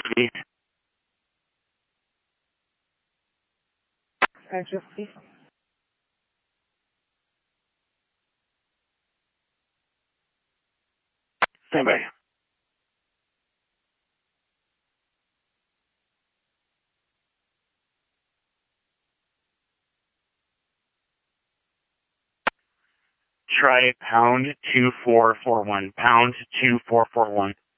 please. Address, please. Stand by. Try pound 2441. Pound 2441.